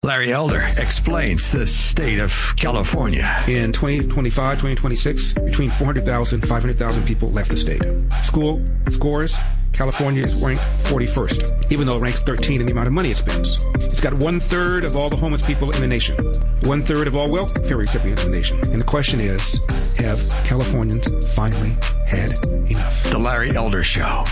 Larry Elder explains the state of California. In 2025, 2026, between 400,000 and 500,000 people left the state. School scores, California is ranked 41st, even though it ranks 13 in the amount of money it spends. It's got 1/3 of all the homeless people in the nation, 1/3 of all welfare recipients in the nation. And the question is, have Californians finally had enough? The Larry Elder Show.